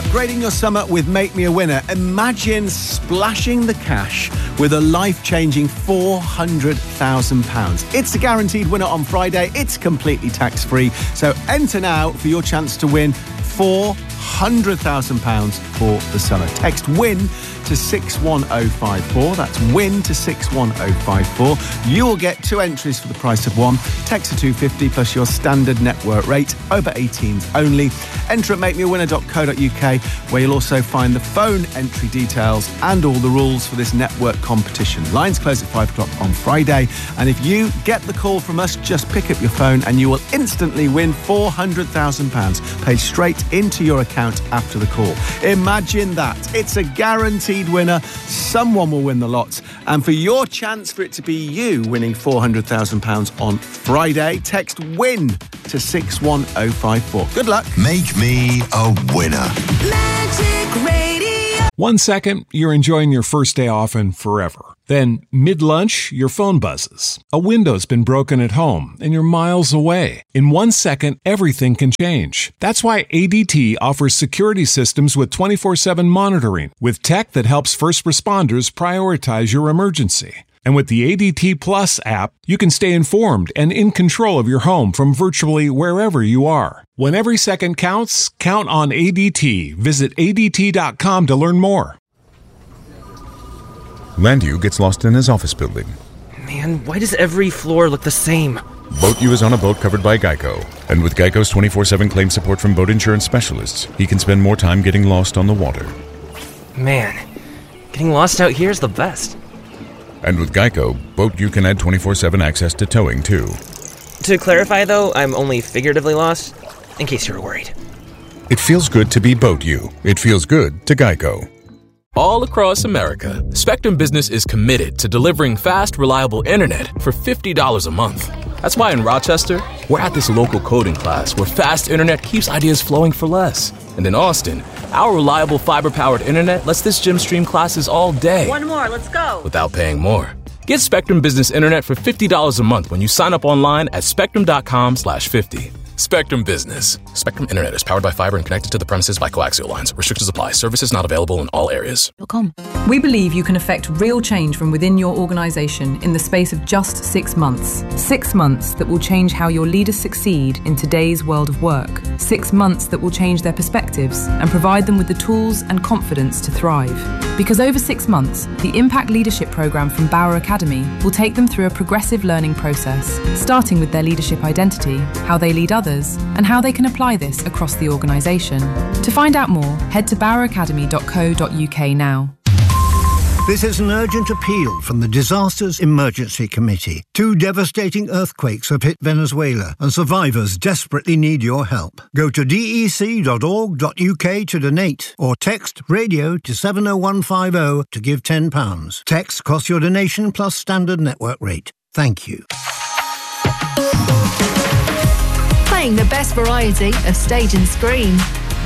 Upgrading your summer with Make Me a Winner. Imagine splashing the cash with a life-changing £400,000. It's a guaranteed winner on Friday. It's completely tax-free. So enter now for your chance to win £400,000 for the summer. Text WIN to 61054. That's WIN to 61054. You will get 2 entries for the price of 1. Text to 250 plus your standard network rate. Over 18s only. Enter at makemeawinner.co.uk, where you'll also find the phone entry details and all the rules for this network competition. Lines close at 5 o'clock on Friday. And if you get the call from us, just pick up your phone and you will instantly win £400,000 paid straight into your account after the call. Imagine that. It's a guaranteed winner. Someone will win the lot. And for your chance for it to be you winning £400,000 on Friday, text WIN to 61054. Good luck. Make me a winner. Magic Radio. 1 second, you're enjoying your first day off and forever. Then, mid-lunch, your phone buzzes. A window's been broken at home, and you're miles away. In 1 second, everything can change. That's why ADT offers security systems with 24/7 monitoring, with tech that helps first responders prioritize your emergency. And with the ADT Plus app, you can stay informed and in control of your home from virtually wherever you are. When every second counts, count on ADT. Visit ADT.com to learn more. Landu gets lost in his office building. Man, why does every floor look the same? BoatU is on a boat covered by Geico. And with Geico's 24/7 claim support from boat insurance specialists, he can spend more time getting lost on the water. Man, getting lost out here is the best. And with Geico, BoatU can add 24/7 access to towing, too. To clarify, though, I'm only figuratively lost, in case you were worried. It feels good to be BoatU. It feels good to Geico. All across America, Spectrum Business is committed to delivering fast, reliable internet for $50 a month. That's why in Rochester, we're at this local coding class where fast internet keeps ideas flowing for less. And in Austin, our reliable fiber-powered internet lets this gym stream classes all day. One more, let's go. Without paying more. Get Spectrum Business Internet for $50 a month when you sign up online at spectrum.com/50. Spectrum Business. Spectrum Internet is powered by fiber and connected to the premises by coaxial lines. Restrictions apply. Services not available in all areas. We believe you can affect real change from within your organisation in the space of just 6 months. 6 months that will change how your leaders succeed in today's world of work. 6 months that will change their perspectives and provide them with the tools and confidence to thrive. Because over 6 months, the Impact Leadership Programme from Bauer Academy will take them through a progressive learning process, starting with their leadership identity, how they lead others, and how they can apply this across the organisation. To find out more, head to baueracademy.co.uk now. This is an urgent appeal from the Disasters Emergency Committee. 2 devastating earthquakes have hit Venezuela, and survivors desperately need your help. Go to dec.org.uk to donate, or text radio to 70150 to give £10. Text costs your donation plus standard network rate. Thank you. Playing the best variety of stage and screen.